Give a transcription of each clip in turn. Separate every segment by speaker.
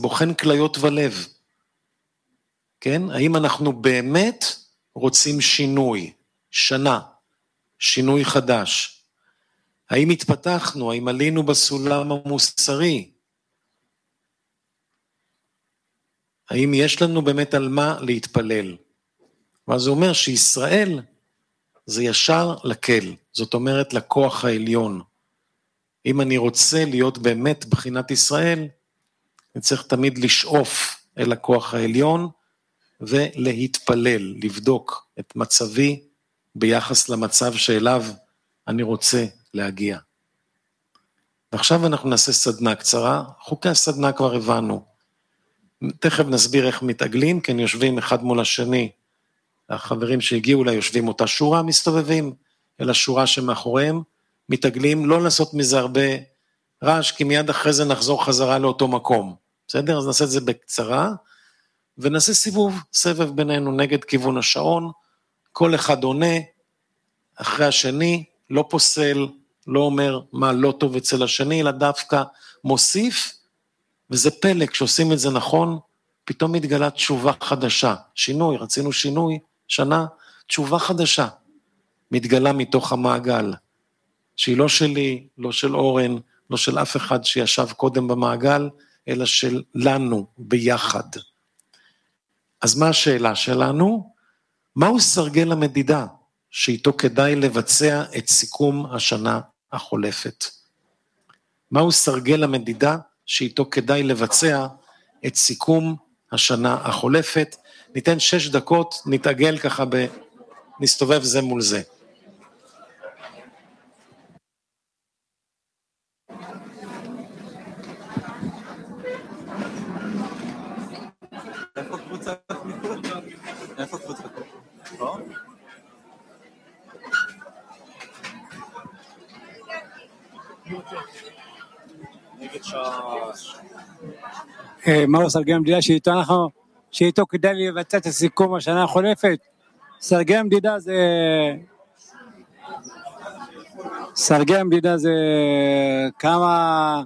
Speaker 1: בוחן כליות ולב. כן? האם אנחנו באמת רוצים שינוי, שנה, שינוי חדש? האם התפתחנו, האם עלינו בסולם המוסרי? האם יש לנו באמת על מה להתפלל? ואז זה אומר שישראל זה ישר לקל, זאת אומרת לכוח העליון. אם אני רוצה להיות באמת בחינת ישראל, אני צריך תמיד לשאוף אל הכוח העליון, ולהתפלל, לבדוק את מצבי ביחס למצב שאליו אני רוצה להגיע. ועכשיו אנחנו נעשה סדנה קצרה, חוקי הסדנה כבר הבנו. תכף נסביר איך מתעגלים, כי הם יושבים אחד מול השני, החברים שהגיעו לה יושבים אותה שורה, מסתובבים אל השורה שמאחוריהם, מתעגלים, לא לעשות מזה הרבה רעש, כי מיד אחרי זה נחזור חזרה לאותו מקום. בסדר? אז נעשה את זה בקצרה, ונעשה סיבוב, סבב בינינו נגד כיוון השעון, כל אחד עונה, אחרי השני, לא פוסל, לא אומר מה לא טוב אצל השני, אלא דווקא מוסיף, וזה פלא, כשעושים את זה נכון, פתאום מתגלה תשובה חדשה, שינוי, רצינו שינוי, שנה, תשובה חדשה, מתגלה מתוך המעגל, שהיא לא שלי, לא של אורן, לא של אף אחד שישב קודם במעגל, אלא של לנו ביחד. אז מה השאלה שלנו? מהו סרגל המדידה שאיתו כדאי לבצע את סיכום השנה החולפת? מהו סרגל המדידה שאיתו כדאי לבצע את סיכום השנה החולפת? ניתן 6 דקות, נתעגל ככה, נסתובב זה מול זה.
Speaker 2: איפה קבוצת מיקוד? איפה קבוצת מיקוד? לא? נגד שעש.
Speaker 3: מהו סרגל המדידה שאיתו כדאי לבצע את הסיכום השנה החולפת? סרגל המדידה זה כמה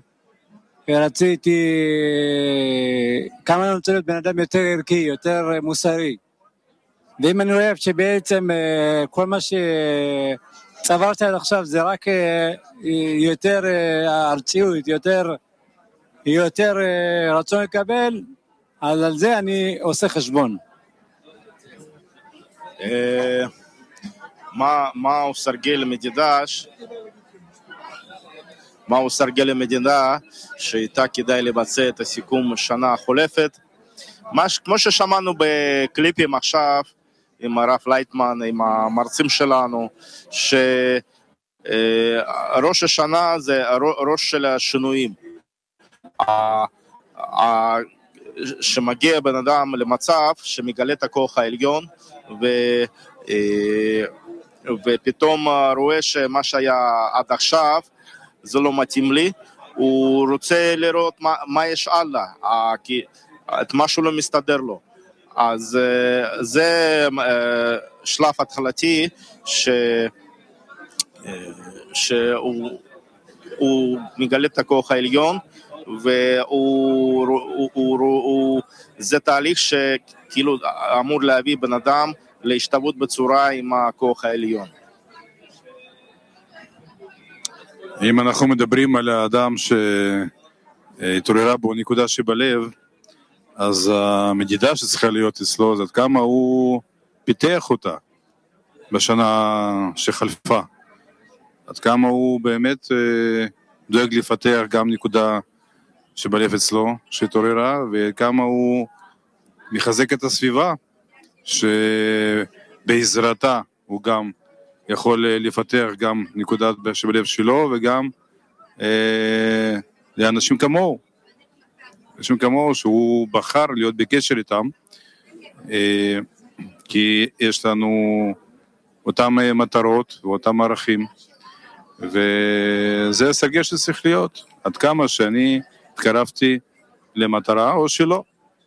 Speaker 3: אני רוצה להיות בן אדם יותר ערכי, יותר מוסרי. ואם אני רואה שבעצם כל מה שצברתי עד עכשיו זה רק יותר ארציות, יותר רצון לקבל, אז על זה אני עושה חשבון.
Speaker 4: מהו סרגל המדידה שאיתה כדאי לבצע את הסיכום שנה החולפת? כמו ששמענו בקליפים עכשיו עם הרב לייטמן, עם המרצים שלנו, שראש השנה זה ראש של השינויים, שמגיע בן אדם למצב שמגלה את הכוח העליון, ופתאום רואה שמה שהיה עד עכשיו זה לא מתאים לי, הוא רוצה לראות מה יש הלאה, כי את משהו לא מסתדר לו. אז זה שלב התחלתי שהוא מגלה את הכוח העליון, זה תהליך שכאילו אמור להביא בן אדם להשתוות בצורה עם הכוח העליון.
Speaker 5: אם אנחנו מדברים על האדם שהתעוררה בו נקודה שבלב, אז המדידה שצריכה להיות אצלו זה עד כמה הוא פיתח אותה בשנה שחלפה, עד כמה הוא באמת דואג לפתח גם נקודה שבלב אצלו שהתעוררה, וכמה הוא מחזק את הסביבה שבעזרתה הוא גם יכול לפתח גם נקודת שבלב שלו, וגם לאנשים כמוהו, אנשים כמוהו שהוא בחר להיות בקשר איתם, כי יש לנו אותם מטרות ואותם ערכים, וזה הסרגל שצריך להיות, עד כמה שאני התקרבתי למטרה או שלא.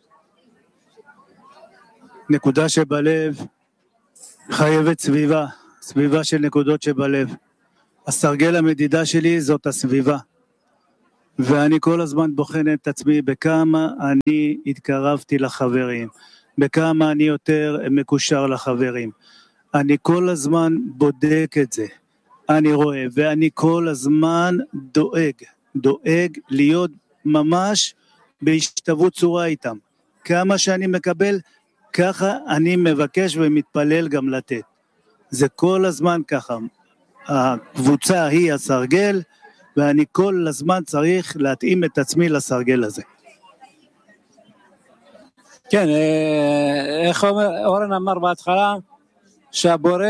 Speaker 3: נקודה שבלב חייבת סביבה של נקודות שבלב. הסרגל המדידה שלי זאת הסביבה. ואני כל הזמן בוחן את עצמי בכמה אני התקרבתי לחברים, בכמה אני יותר מקושר לחברים. אני כל הזמן בודק את זה, אני רואה, ואני כל הזמן דואג להיות ממש בהשתוות צורה איתם. כמה שאני מקבל, ככה אני מבקש ומתפלל גם לתת. זה כל הזמן ככה. הקבוצה היא הסרגל, ואני כל הזמן צריך להתאים את עצמי לסרגל הזה.
Speaker 6: כן, איך אורן אמר בהתחלה, שהבורא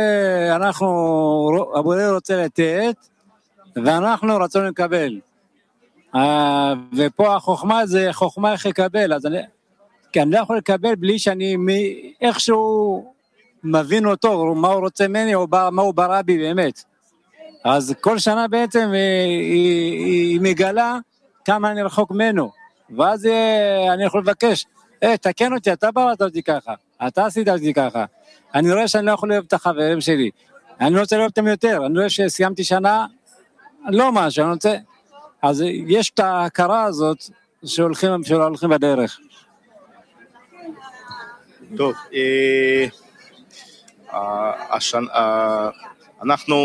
Speaker 6: רוצה לתת, ואנחנו רצינו לקבל. ופה החוכמה זה חוכמה איך לקבל, אז אני לא יכול לקבל בלי שאני איכשהו מבין אותו, מה הוא רוצה ממני, או מה הוא ברא בי באמת. אז כל שנה בעצם היא מגלה כמה אני רחוק ממנו, ואז אני יכול לבקש, תקן אותי, אתה בראת אותי ככה, אתה עשית אותי ככה, אני רואה שאני לא יכול לאהוב את החברים שלי, אני רוצה לאהוב אותם יותר, אני רואה שסיימתי שנה, לא משהו, אני רוצה, אז יש את ההכרה הזאת שהולכים בדרך.
Speaker 4: טוב, אנחנו,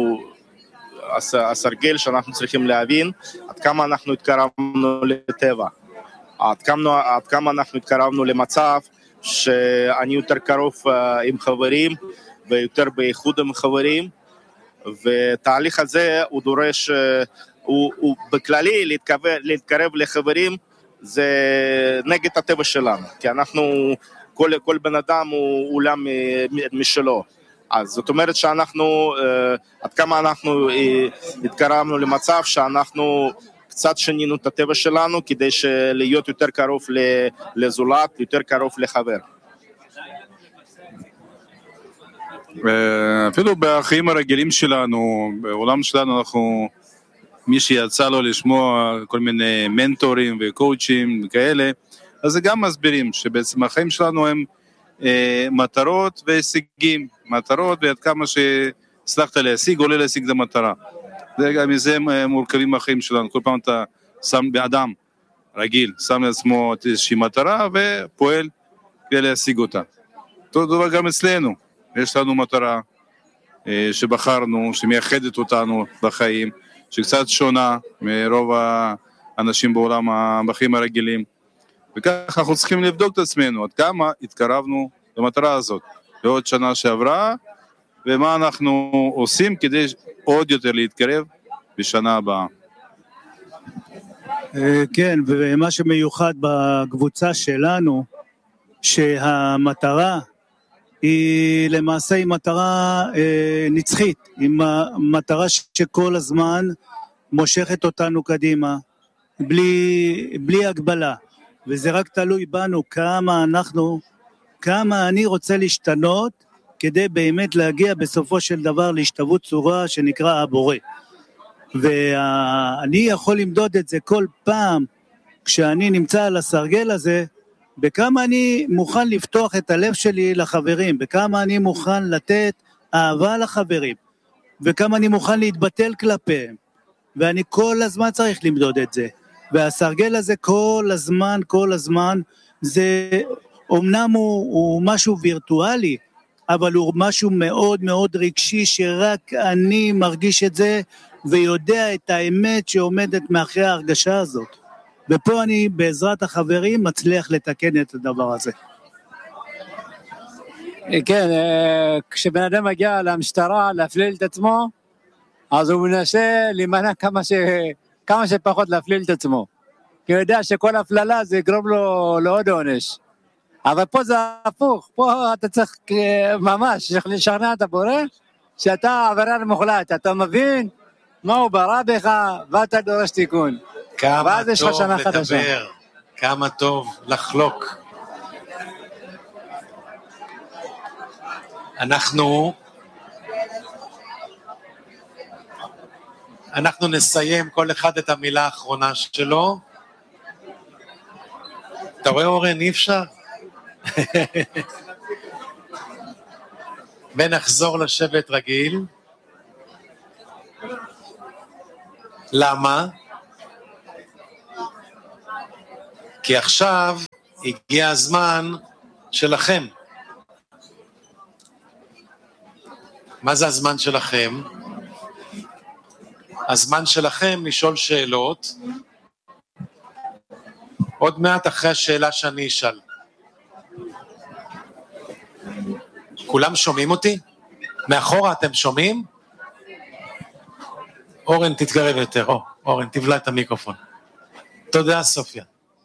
Speaker 4: הסרגל שאנחנו צריכים להבין, עד כמה אנחנו התקרבנו לטבע, עד כמה אנחנו התקרבנו למצב שאני יותר קרוב עם חברים, ויותר באיחוד עם חברים, ותהליך הזה הוא דורש, הוא בכללי להתקרב לחברים, זה נגד הטבע שלנו, כי אנחנו, כל בן אדם הוא עולם משלו. אז זאת אומרת שאנחנו, עד כמה אנחנו התקרבנו למצב שאנחנו קצת שנינו את הטבע שלנו, כדי להיות יותר קרוב לזולת, יותר קרוב לחבר.
Speaker 5: אפילו בחיים הרגילים שלנו, בעולם שלנו, מי שיצא לו לשמוע כל מיני מנטורים וקואוצ'ים וכאלה, אז זה גם מסבירים שבעצם החיים שלנו הם מטרות והישגים, מטרות ועד כמה שהצלחת להשיג, עולה להשיג את המטרה. גם מזה מורכבים החיים שלנו, כל פעם אתה שם באדם רגיל, שם לעצמו איזושהי מטרה ופועל כדי להשיג אותה. אותו דבר גם אצלנו, יש לנו מטרה שבחרנו, שמייחדת אותנו בחיים, שקצת שונה מרוב האנשים בעולם בחיים הרגילים, וככה אנחנו צריכים לבדוק את עצמנו, עד כמה התקרבנו למטרה הזאת, לעוד שנה שעברה, ומה אנחנו עושים כדי עוד יותר להתקרב בשנה הבאה.
Speaker 3: כן, ומה שמיוחד בקבוצה שלנו, שהמטרה היא למעשה היא מטרה נצחית, היא מטרה שכל הזמן מושכת אותנו קדימה, בלי הגבלה, וזה רק תלוי בנו כמה אני רוצה להשתנות, כדי באמת להגיע בסופו של דבר להשתוות צורה שנקרא הבורא. ואני יכול למדוד את זה כל פעם כשאני נמצא על הסרגל הזה, בכמה אני מוכן לפתוח את הלב שלי לחברים, בכמה אני מוכן לתת אהבה לחברים, וכמה אני מוכן להתבטל כלפיהם, ואני כל הזמן צריך למדוד את זה, והסרגל הזה כל הזמן, זה אומנם הוא משהו וירטואלי, אבל הוא משהו מאוד מאוד רגשי, שרק אני מרגיש את זה, ויודע את האמת שעומדת מאחורי ההרגשה הזאת. ופה אני בעזרת החברים מצליח לתקן את הדבר הזה.
Speaker 6: כן, כשבן אדם מגיע למשטרה להפליל את עצמו, אז הוא מנסה להימנע כמה שפחות להפליל את עצמו. כי הוא יודע שכל הפללה זה יגרום לו לעוד עונש. אבל פה זה הפוך, פה אתה צריך ממש לשכנע את הבורא, שאתה עבריין מוחלט, אתה מבין מה הוא ברא בך, ואתה דורש תיקון.
Speaker 1: כמה טוב לדבר, כמה טוב לחלוק. אנחנו נסיים כל אחד את המילה האחרונה שלו. אתה רואה אורן, אי אפשר? ונחזור לשבת רגיל. למה? כי עכשיו הגיע הזמן שלכם. מה זה הזמן שלכם? הזמן שלכם לשאול שאלות, עוד מעט אחרי השאלה שאני אשאל. כולם שומעים אותי? מאחורה אתם שומעים? אורן, תתקרב יותר. אורן, תבלע את המיקרופון. תודה, סופיה.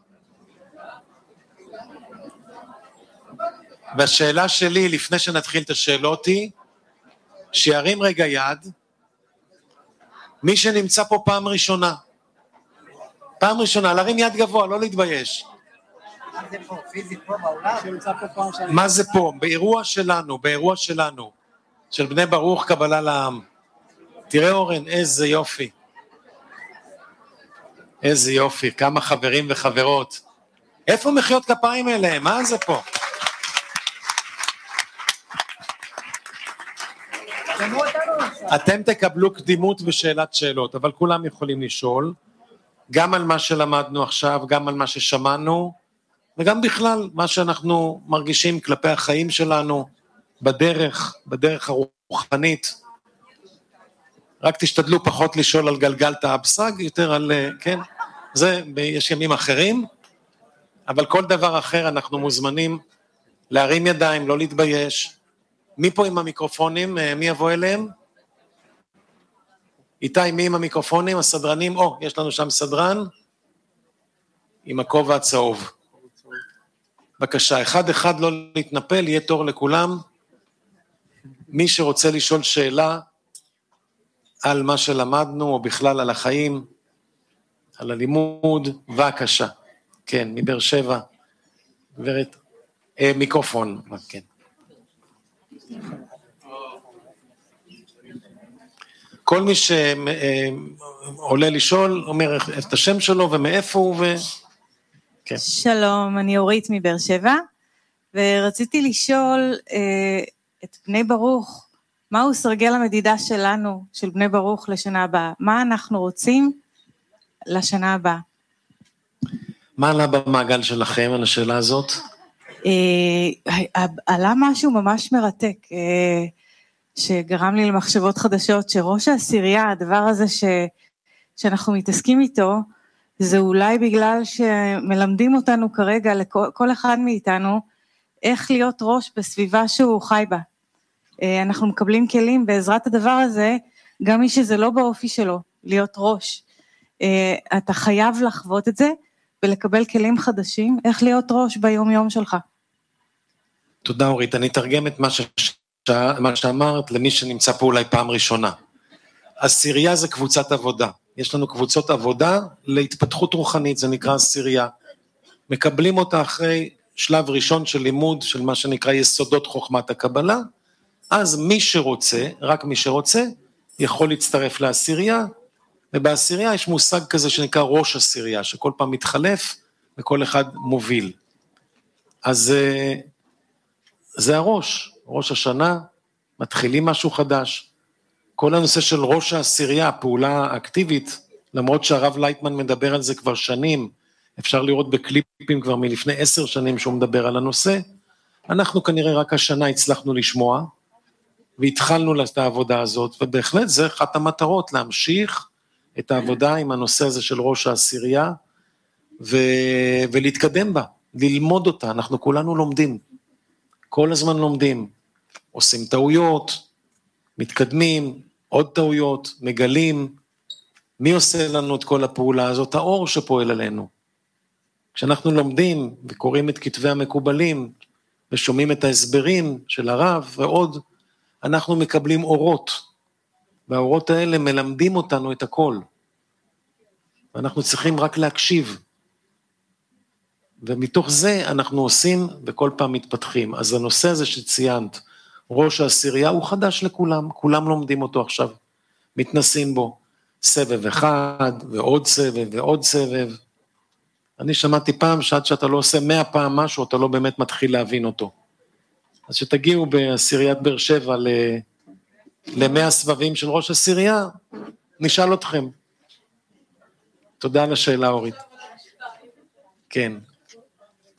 Speaker 1: והשאלה שלי, לפני שנתחיל את השאלות היא, שירים רגע יד, מי שנמצא פה פעם ראשונה. פעם ראשונה, להרים יד גבוה, לא להתבייש.
Speaker 7: מה זה פה? פיזית פה בעולם?
Speaker 1: מה זה פה? באירוע שלנו, של בני ברוך קבלה לעם. תראה אורן, איזה יופי. איזה יופי, כמה חברים וחברות. איפה מחיאות כפיים אליהם? מה זה פה? אתם תקבלו קדימות ושאלת שאלות, אבל כולם יכולים לשאול, גם על מה שלמדנו עכשיו, גם על מה ששמענו, וגם בכלל מה שאנחנו מרגישים כלפי החיים שלנו, בדרך הרוחנית. רק תשתדלו פחות לשאול על גלגלת האבסג, יותר על, כן, זה, יש ימים אחרים, אבל כל דבר אחר אנחנו מוזמנים להרים ידיים, לא להתבייש. מי פה עם המיקרופונים? מי יבוא אליהם? איתי, מי עם המיקרופונים? הסדרנים? יש לנו שם סדרן עם הכובע הצהוב. בבקשה, אחד לא להתנפל, יהיה תור לכולם. מי שרוצה לשאול שאלה על מה שלמדנו, או בכלל על החיים, על הלימוד, בבקשה. כן, מבאר שבע. גברת, מיקרופון, כן. כל מי שעולה לשאול, אומר את השם שלו ומאיפה הוא כן.
Speaker 8: שלום, אני אורית מבאר שבע, ורציתי לשאול את בני ברוך, מהו סרגל המדידה שלנו, של בני ברוך לשנה הבאה? מה אנחנו רוצים לשנה הבאה?
Speaker 1: מה עלה במעגל שלכם על השאלה הזאת?
Speaker 8: עלה משהו ממש מרתק, שגרם לי למחשבות חדשות, שראש העשירייה, הדבר הזה שאנחנו מתעסקים איתו, זה אולי בגלל שמלמדים אותנו כרגע, לכל אחד מאיתנו, איך להיות ראש בסביבה שהוא חי בה. אנחנו מקבלים כלים בעזרת הדבר הזה, גם מי שזה לא באופי שלו, להיות ראש. אתה חייב לחוות את זה, ולקבל כלים חדשים, איך להיות ראש ביום יום שלך.
Speaker 1: תודה אורית, אני אתרגם את מה שאמרת למי שנמצא פה אולי פעם ראשונה. עשירייה זה קבוצת עבודה, יש לנו קבוצות עבודה להתפתחות רוחנית, זה נקרא עשירייה, מקבלים אותה אחרי שלב ראשון של לימוד, של מה שנקרא יסודות חוכמת הקבלה, אז מי שרוצה, רק מי שרוצה, יכול להצטרף לעשירייה, ובעשירייה יש מושג כזה שנקרא ראש עשירייה, שכל פעם מתחלף וכל אחד מוביל. אז זה ראש השנה, מתחילים משהו חדש. כל הנושא של ראש העשירייה, פעולה אקטיבית, למרות שהרב לייטמן מדבר על זה כבר שנים, אפשר לראות בקליפים כבר מלפני 10 שנים שהוא מדבר על הנושא, אנחנו כנראה רק השנה הצלחנו לשמוע, והתחלנו את העבודה הזאת, ובהחלט זה אחת המטרות, להמשיך את העבודה עם הנושא הזה של ראש העשירייה, ולהתקדם בה, ללמוד אותה, אנחנו כולנו לומדים, כל הזמן לומדים, עושים טעויות, מתקדמים, עוד טעויות, מגלים, מי עושה לנו את כל הפעולה הזאת? האור שפועל עלינו. כשאנחנו לומדים וקוראים את כתבי המקובלים, ושומעים את ההסברים של הרב ועוד, אנחנו מקבלים אורות, והאורות האלה מלמדים אותנו את הכל, ואנחנו צריכים רק להקשיב, ומתוך זה אנחנו עושים וכל פעם מתפתחים. אז הנושא הזה שציינת, ראש העשירייה הוא חדש לכולם, כולם לומדים אותו עכשיו, מתנסים בו, סבב אחד ועוד סבב ועוד סבב. אני שמעתי פעם שעד שאתה לא עושה 100 פעם משהו, אתה לא באמת מתחיל להבין אותו. אז שתגיעו בעשיריית באר שבע ל100 סבבים של ראש עשירייה, נשאל אתכם. תודה על השאלה אורית. כן.